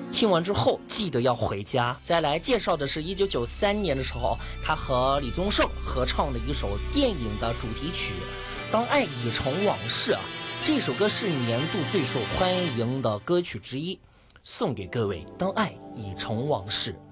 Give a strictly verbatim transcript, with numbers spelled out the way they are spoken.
听完之后记得要回家。再来介绍的是一九九三年的时候，他和李宗盛合唱的一首电影的主题曲《当爱已成往事》啊，这首歌是年度最受欢迎的歌曲之一，送给各位《当爱已成往事》。